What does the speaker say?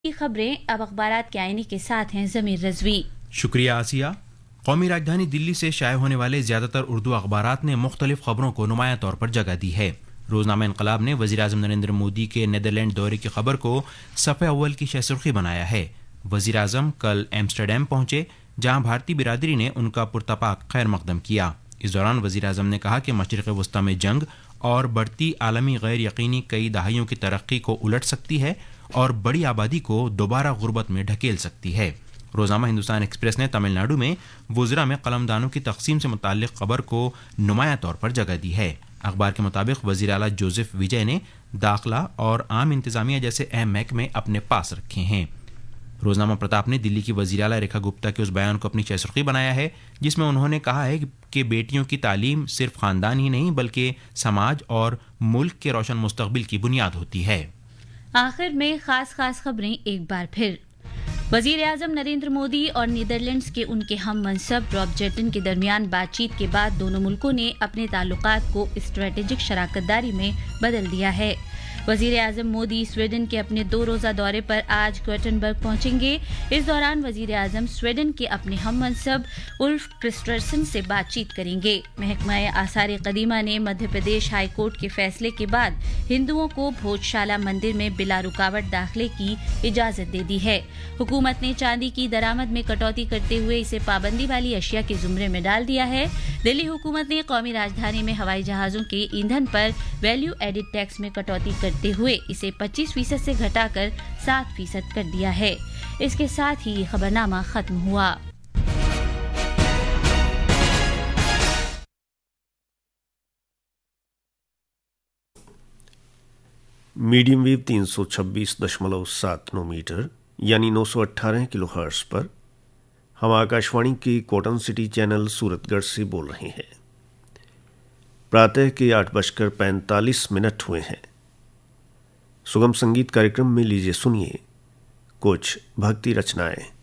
की खबरें अब अखबारात के आईने के साथ हैं जमीर रजवी। शुक्रिया आसिया। कौमी राजधानी दिल्ली से शाये होने वाले ज़्यादातर उर्दू अखबारात ने मुख्तलिफ खबरों को नुमाया तौर पर जगह दी है। रोजनामा इनकलाब ने वज़ीर आज़म नरेंद्र मोदी के नीदरलैंड दौरे की खबर को सफ़े अव्वल की शहसुर्खी बनाया है। वज़ीर आज़म कल एम्स्टरडैम पहुंचे, जहां भारतीय बिरादरी ने उनका पुरतपाक खैर मकदम किया। इस दौरान वज़ीर आज़म ने कहा कि मशरिक़ वस्ता में जंग और बढ़ती आलमी गैर यकीनी कई दहाइयों की तरक्की को उलट सकती है और बड़ी आबादी को दोबारा गुर्बत में ढकेल सकती है। रोज़ाना हिंदुस्तान एक्सप्रेस ने तमिलनाडु में वुज़रा में कलमदानों की तकसीम से मुताल्लिक़ खबर को नुमाया तौर पर जगह दी है। अखबार के मुताबिक वज़ीर आला जोसेफ विजय ने दाखिला और आम इंतज़ामिया जैसे अहम महकमे अपने पास रखे हैं। रोजनामा प्रताप ने दिल्ली की वज़ीर आला रेखा गुप्ता के उस बयान को अपनी शहसुर्खी बनाया है जिसमें उन्होंने कहा है कि बेटियों की तालीम सिर्फ ख़ानदान ही नहीं बल्कि समाज और मुल्क के रोशन मुस्तकबिल की बुनियाद होती है। आखिर में खास खबरें एक बार फिर। वजीर आजम नरेंद्र मोदी और नीदरलैंड्स के उनके हम मनसब रॉब जेटन के दरमियान बातचीत के बाद दोनों मुल्कों ने अपने ताल्लुकात को स्ट्रेटेजिक शराकतदारी में बदल दिया है। वजीर आजम मोदी स्वीडन के अपने 2 रोजा दौरे पर आज गोटेनबर्ग पहुंचेंगे। इस दौरान वजीर आजम स्वीडन के अपने हम मनसब उल्फ क्रिस्टरसन से बातचीत करेंगे। महकमा आसार कदीमा ने मध्य प्रदेश हाई कोर्ट के फैसले के बाद हिंदुओं को भोजशाला मंदिर में बिला रुकावट दाखिले की इजाजत दे दी है। हुकूमत ने चांदी की दरामद में कटौती करते हुए इसे पाबंदी वाली अशिया के जुमरे में डाल दिया है। दिल्ली हुकूमत ने कौमी राजधानी में हवाई जहाजों के ईंधन पर वैल्यू एडिड टैक्स में कटौती करते हुए इसे 25% से घटाकर 7% कर दिया है। इसके साथ ही खबरनामा खत्म हुआ। मीडियम वेव 326.79 मीटर यानी 918 किलोहर्ट्ज़ पर हम आकाशवाणी के कॉटन सिटी चैनल सूरतगढ़ से बोल रहे हैं। प्रातः के 8:45 हुए हैं। सुगम संगीत कार्यक्रम में लीजिए सुनिए कुछ भक्ति रचनाएं।